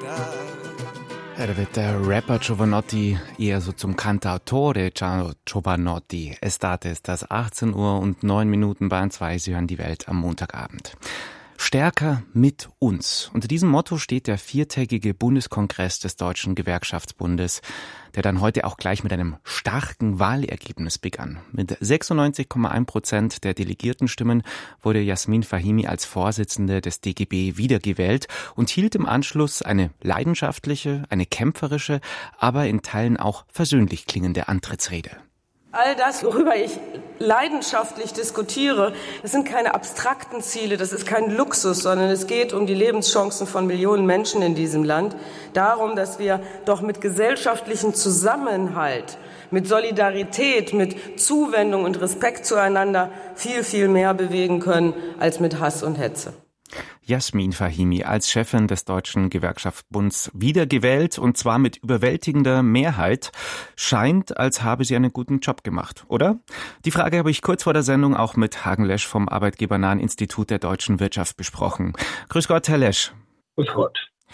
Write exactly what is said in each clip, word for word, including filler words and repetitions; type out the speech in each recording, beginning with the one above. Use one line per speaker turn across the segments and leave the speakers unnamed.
Ja, da wird der Rapper Jovanotti eher so zum Cantautore Jovanotti. Estate ist das achtzehn Uhr und neun Minuten Bayern zwei. Sie hören die Welt am Montagabend. Stärker mit uns. Unter diesem Motto steht der viertägige Bundeskongress des Deutschen Gewerkschaftsbundes, der dann heute auch gleich mit einem starken Wahlergebnis begann. Mit sechsundneunzig Komma eins Prozent der Delegiertenstimmen wurde Jasmin Fahimi als Vorsitzende des D G B wiedergewählt und hielt im Anschluss eine leidenschaftliche, eine kämpferische, aber in Teilen auch versöhnlich klingende Antrittsrede.
All das, worüber ich leidenschaftlich diskutiere, das sind keine abstrakten Ziele, das ist kein Luxus, sondern es geht um die Lebenschancen von Millionen Menschen in diesem Land. Darum, dass wir doch mit gesellschaftlichem Zusammenhalt, mit Solidarität, mit Zuwendung und Respekt zueinander viel, viel mehr bewegen können als mit Hass und Hetze.
Jasmin Fahimi als Chefin des Deutschen Gewerkschaftsbunds wiedergewählt und zwar mit überwältigender Mehrheit. Scheint, als habe sie einen guten Job gemacht, oder? Die Frage habe ich kurz vor der Sendung auch mit Hagen Lesch vom Arbeitgebernahen Institut der deutschen Wirtschaft besprochen. Grüß Gott, Herr Lesch.
Grüß Gott.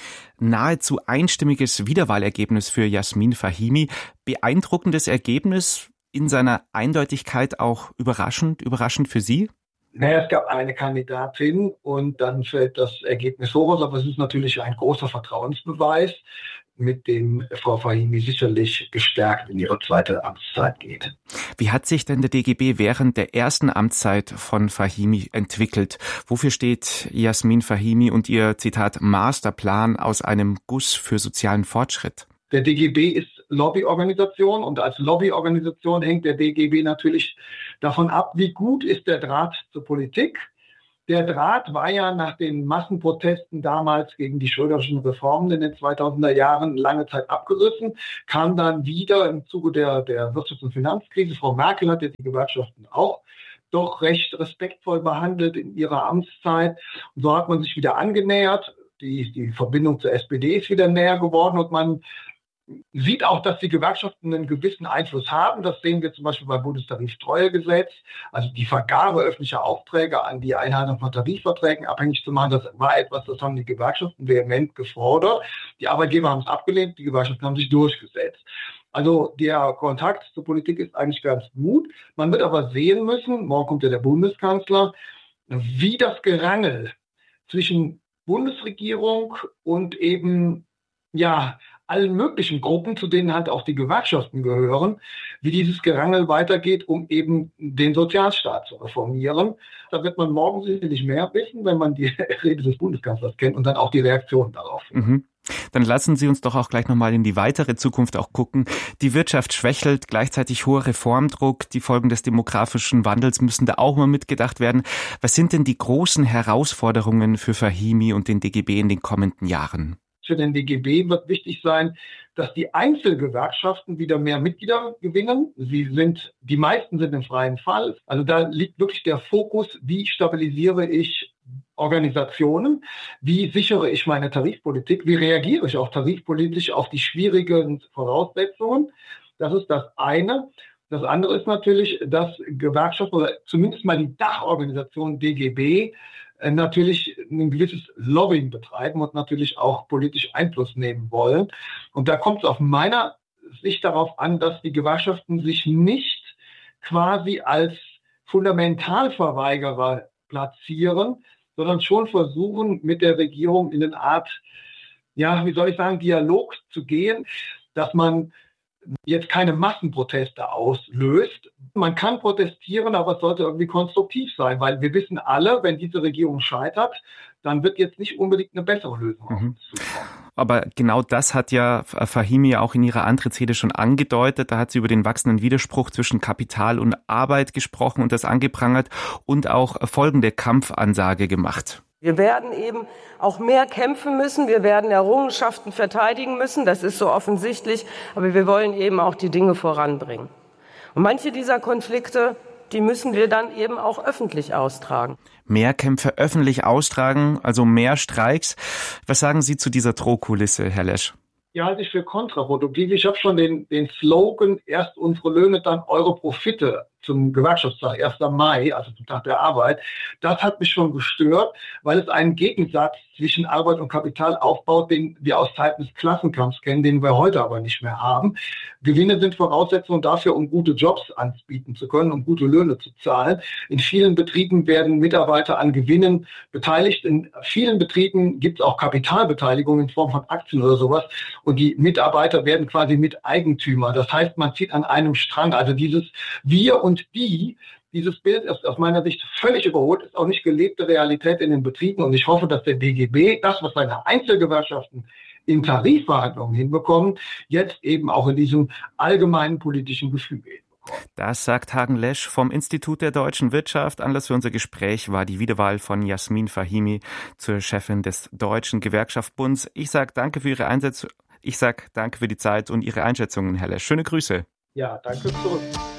Nahezu einstimmiges Wiederwahlergebnis für Jasmin Fahimi. Beeindruckendes Ergebnis, in seiner Eindeutigkeit auch überraschend, überraschend für Sie?
Naja, es gab eine Kandidatin und dann fällt das Ergebnis hoch, aber es ist natürlich ein großer Vertrauensbeweis, mit dem Frau Fahimi sicherlich gestärkt in ihre zweite Amtszeit geht.
Wie hat sich denn der D G B während der ersten Amtszeit von Fahimi entwickelt? Wofür steht Jasmin Fahimi und ihr, Zitat, Masterplan aus einem Guss für sozialen Fortschritt?
Der D G B ist Lobbyorganisation und als Lobbyorganisation hängt der D G B natürlich davon ab, wie gut ist der Draht zur Politik. Der Draht war ja nach den Massenprotesten damals gegen die Schröderschen Reformen in den zweitausender Jahren lange Zeit abgerissen, kam dann wieder im Zuge der, der Wirtschafts- und Finanzkrise. Frau Merkel hat ja die Gewerkschaften auch doch recht respektvoll behandelt in ihrer Amtszeit. Und so hat man sich wieder angenähert. Die, die Verbindung zur S P D ist wieder näher geworden und man sieht auch, dass die Gewerkschaften einen gewissen Einfluss haben. Das sehen wir zum Beispiel beim Bundestariftreuegesetz. Also die Vergabe öffentlicher Aufträge an die Einhaltung von Tarifverträgen abhängig zu machen, das war etwas, das haben die Gewerkschaften vehement gefordert. Die Arbeitgeber haben es abgelehnt, die Gewerkschaften haben sich durchgesetzt. Also der Kontakt zur Politik ist eigentlich ganz gut. Man wird aber sehen müssen, morgen kommt ja der Bundeskanzler, wie das Gerangel zwischen Bundesregierung und eben, ja, allen möglichen Gruppen, zu denen halt auch die Gewerkschaften gehören, wie dieses Gerangel weitergeht, um eben den Sozialstaat zu reformieren. Da wird man morgen sicherlich mehr wissen, wenn man die Rede des Bundeskanzlers kennt und dann auch die Reaktion darauf.
Mhm. Dann lassen Sie uns doch auch gleich nochmal in die weitere Zukunft auch gucken. Die Wirtschaft schwächelt, gleichzeitig hoher Reformdruck, die Folgen des demografischen Wandels müssen da auch mal mitgedacht werden. Was sind denn die großen Herausforderungen für Fahimi und den D G B in den kommenden Jahren?
Für den D G B wird wichtig sein, dass die Einzelgewerkschaften wieder mehr Mitglieder gewinnen. Sie sind, die meisten sind im freien Fall. Also da liegt wirklich der Fokus, wie stabilisiere ich Organisationen, wie sichere ich meine Tarifpolitik, wie reagiere ich auch tarifpolitisch auf die schwierigen Voraussetzungen. Das ist das eine. Das andere ist natürlich, dass Gewerkschaften oder zumindest mal die Dachorganisation D G B natürlich ein gewisses Lobbying betreiben und natürlich auch politisch Einfluss nehmen wollen. Und da kommt es auf meiner Sicht darauf an, dass die Gewerkschaften sich nicht quasi als Fundamentalverweigerer platzieren, sondern schon versuchen, mit der Regierung in eine Art, ja, wie soll ich sagen, Dialog zu gehen, dass man jetzt keine Massenproteste auslöst. Man kann protestieren, aber es sollte irgendwie konstruktiv sein, weil wir wissen alle, wenn diese Regierung scheitert, dann wird jetzt nicht unbedingt eine bessere Lösung auf uns zukommen.
Aber genau das hat ja Fahimi auch in ihrer Antrittsrede schon angedeutet. Da hat sie über den wachsenden Widerspruch zwischen Kapital und Arbeit gesprochen und das angeprangert und auch folgende Kampfansage gemacht.
Wir werden eben auch mehr kämpfen müssen, wir werden Errungenschaften verteidigen müssen, das ist so offensichtlich, aber wir wollen eben auch die Dinge voranbringen. Und manche dieser Konflikte, die müssen wir dann eben auch öffentlich austragen.
Mehr Kämpfe öffentlich austragen, also mehr Streiks. Was sagen Sie zu dieser Drohkulisse, Herr Lesch?
Ja, halte ich für kontraproduktiv. Ich habe schon den, den Slogan, erst unsere Löhne, dann eure Profite zum Gewerkschaftstag, erster Mai, also zum Tag der Arbeit, das hat mich schon gestört, weil es einen Gegensatz zwischen Arbeit und Kapital aufbaut, den wir aus Zeiten des Klassenkampfs kennen, den wir heute aber nicht mehr haben. Gewinne sind Voraussetzung dafür, um gute Jobs anbieten zu können, um gute Löhne zu zahlen. In vielen Betrieben werden Mitarbeiter an Gewinnen beteiligt. In vielen Betrieben gibt es auch Kapitalbeteiligung in Form von Aktien oder sowas. Und die Mitarbeiter werden quasi Miteigentümer. Das heißt, man zieht an einem Strang. Also dieses Wir und Die, dieses Bild ist aus meiner Sicht völlig überholt, ist auch nicht gelebte Realität in den Betrieben. Und ich hoffe, dass der D G B das, was seine Einzelgewerkschaften in Tarifverhandlungen hinbekommen, jetzt eben auch in diesem allgemeinen politischen Gefüge.
Das sagt Hagen Lesch vom Institut der deutschen Wirtschaft. Anlass für unser Gespräch war die Wiederwahl von Jasmin Fahimi zur Chefin des Deutschen Gewerkschaftsbunds. Ich sage danke für Ihre Einsätze. Ich sage danke für die Zeit und Ihre Einschätzungen, Herr Lesch. Schöne Grüße.
Ja, danke zurück.